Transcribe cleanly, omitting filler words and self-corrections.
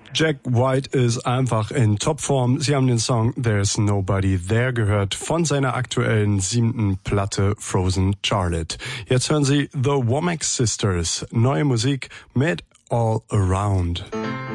Jack White ist einfach in Topform. Sie haben den Song There's Nobody There gehört von seiner aktuellen 7. Platte Frozen Charlotte. Jetzt hören Sie The Womack Sisters, neue Musik mit All Around.